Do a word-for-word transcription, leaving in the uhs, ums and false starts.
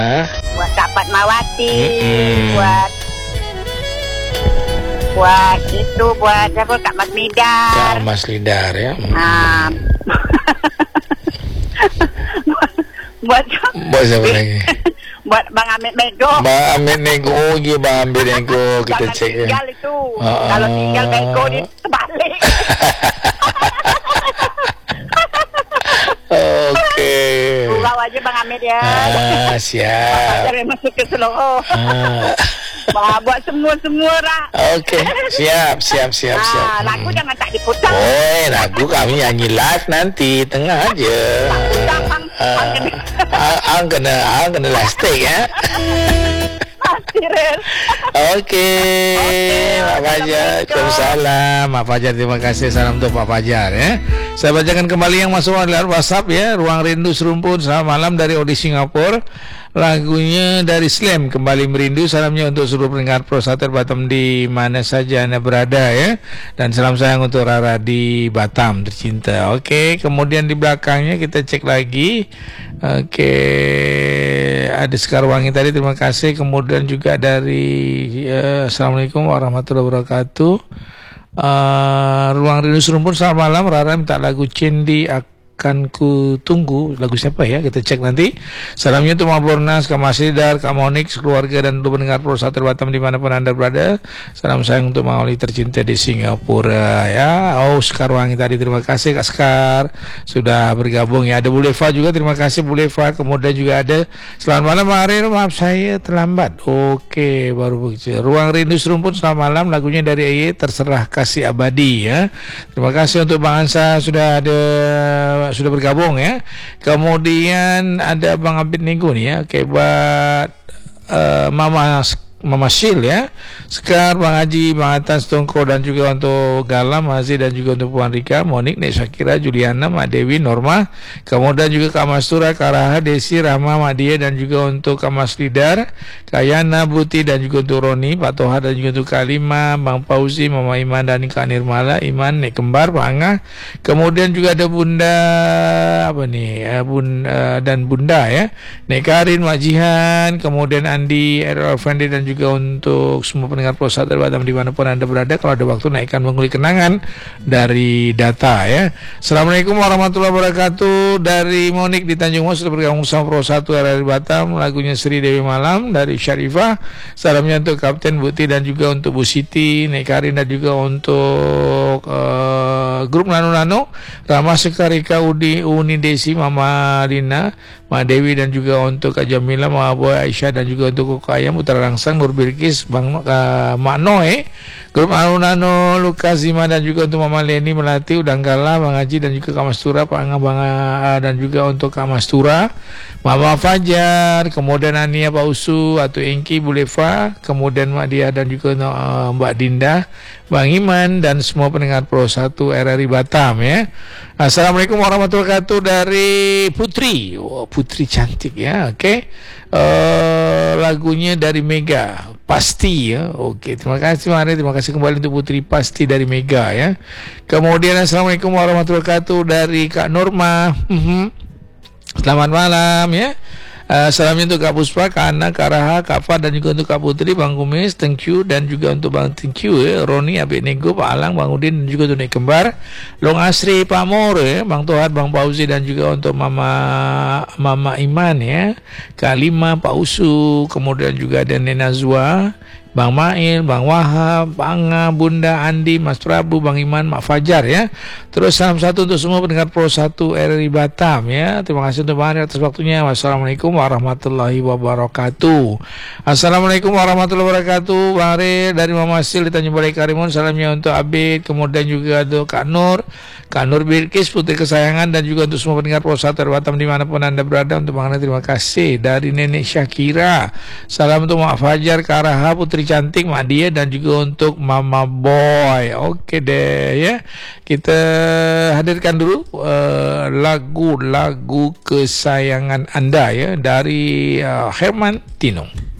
buat Kak Fatmawati, Mm-mm. buat buat itu buat siapa Kak Mas Midar. Kak Mas Lidar ya. Ah. buat Buat siapa lagi? buat Bang Amit Mego. Bang Amit Nego, oh iya Bang Amit Nego, kita Jangan cek ya. tinggal itu. Ah. Kalau tinggal Mego dia terbalik. Oke. Surau aja Bang Amit ya. Ah, siap. Jangan masuk ke seluruh. Ah. Bah, buat semua-semua lah. Oke, siap, siap, siap, siap. Ah, lagu Hmm. jangan tak diputar. Oh, lagu kami nyanyi live nanti tengah aja. Putar, Bang. Ah, ah, ang kena, ang kena lastik ya. Serius. Oke, Pak Fajar, Waalaikumsalam. Pak Fajar, terima kasih. Salam untuk Pak Fajar ya. Saya bacakan kembali yang masuk lewat WhatsApp ya. Ruang Rindu Serumpun, selamat malam dari Odi Singapura. Lagunya dari Slam, Kembali Merindu. Salamnya untuk seluruh pendengar Pro Sater Batam di mana saja Anda berada ya. Dan salam sayang untuk Rara di Batam tercinta. Oke, kemudian di belakangnya kita cek lagi. Oke, ada Sekarwangi tadi, terima kasih. Kemudian juga dari uh, Assalamualaikum warahmatullahi wabarakatuh. Uh, Ruang Rindu Serumpun, selamat malam. Rara minta lagu Cendi Akan Ku Tunggu. Lagu siapa ya? Kita cek nanti. Salamnya untuk Mak Bornas, Kak Mas Lidar, Kak Monik, keluarga dan untuk pendengar Pro Sater Batam dimanapun Anda berada. Salam sayang untuk Mak Oli tercinta di Singapura ya. Oh, Sekarwangi tadi, terima kasih Kak Sekar sudah bergabung ya. Ada Bu Leva juga, terima kasih Bu Leva. Kemudian juga ada selamat malam Pak Arir, maaf saya terlambat. Oke, baru begitu. Ruang Rindu Serumpun, selamat malam. Lagunya dari E Y, Terserah Kasih Abadi ya. Terima kasih untuk Bang Ansa sudah ada sudah bergabung ya. Kemudian ada Bang Abid Nego nih ya. Oke, buat uh, Mama Mama Syil ya, Sekar, Bang Haji, Bang Atas, Tongko, dan juga untuk Galam, Hazi, dan juga untuk Puan Rika, Monik, Nek Syakira, Juliana, Mak Dewi, Norma, kemudian juga Kak Mastura, Kak Raha, Desi, Rahma, Mak Dia, dan juga untuk Kak Mas Lidar, Kak Yana, Buti, dan juga untuk Roni, Pak Toha, dan juga untuk Kak Lima, Bang Fauzi, Mama Iman, dan Kak Nirmala, Iman, Nek Kembar, Pak Angah, kemudian juga ada Bunda, apa nih, uh, Bun, uh, dan Bunda ya, Nek Karin, Mak Jihan, kemudian Andi, Errol Fendi, dan juga untuk semua pendengar Pro Sater Batam dimanapun Anda berada. Kalau ada waktu naikkan mengulik kenangan dari data ya. Assalamualaikum warahmatullahi wabarakatuh. Dari Monik di Tanjung Mas sudah bergabung sama Pro satu R R Batam. Lagunya Sri Dewi Malam dari Syarifah. Salamnya untuk Kapten Buti dan juga untuk Bu Siti, Nek Karin, dan juga untuk uh, grup Nano Nano, Rama Sekarika, Udi, Uni Desi, Mama Lina, Mak Dewi, dan juga untuk Kak Jamila, Mak Boy, Aisyah, dan juga untuk Kok Ayam, Utara Rangsang, Nur Bilkis, Bang uh, Mak Noe, grup Nano Nano, Lukas Zima, dan juga untuk Mama Leni Melati, Udanggala, Bang Haji, dan juga Kak Mastura, Pak Angga, Bang uh, dan juga untuk Kak Mastura, Mama Fajar, kemudian Ania, Pak Usu, atau Engki, Buleva, kemudian Mak Dia, dan juga uh, Mbak Dinda, Bang Iman, dan semua pendengar Pro satu R R I Batam ya. Assalamualaikum warahmatullahi wabarakatuh dari Putri. Oh, Putri cantik ya. Oke. Okay. Uh, lagunya dari Mega, Pasti ya. Oke, okay. Terima kasih Mari, terima kasih kembali untuk Putri Pasti dari Mega ya. Kemudian Assalamualaikum warahmatullahi wabarakatuh dari Kak Norma. Selamat malam ya. Uh, salamnya untuk Kak Puspa, Kak Ana, Kak Raha, Kak Fad, dan juga untuk Kak Putri, Bang Kumis, thank you, dan juga untuk Bang thank you ya, Roni, Abik Nego, Pak Alang, Bang Udin, dan juga untuk Nek Kembar, Long Asri, Pak Mor ya, Bang Tohat, Bang Fauzi, dan juga untuk Mama Mama Iman ya, Kak Lima, Pak Usu, kemudian juga ada Nena Zua, Bang Mail, Bang Wahab, Bang Angga, Bunda, Andi, Mas Prabu, Bang Iman, Mak Fajar ya. Terus salam satu untuk semua pendengar Pro satu R R I Batam ya. Terima kasih untuk Bang Ari atas waktunya. Wassalamualaikum warahmatullahi wabarakatuh. Assalamualaikum warahmatullahi wabarakatuh. Bang Ari dari Mama Sil di Tanjung Balai Karimun. Salamnya untuk Abid, kemudian juga untuk Kak Nur, Kak Nur Bilkis, putri kesayangan, dan juga untuk semua pendengar Pro satu R R I Batam dimanapun Anda berada. Untuk Bang Ari terima kasih. Dari Nenek Syakira. Salam untuk Mak Fajar, Kak Raha, putri cantik, Mak Dia, dan juga untuk Mama Boy. Oke deh ya. Kita hadirkan dulu uh, lagu-lagu kesayangan Anda ya dari uh, Herman Tino.